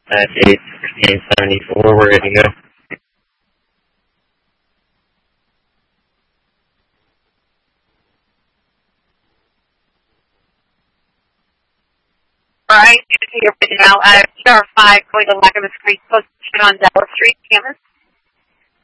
Jade 1674, we're ready to go. Alright, you're ready now. PR5 going to Lackamas Creek, posted on Dallas Street, Camas.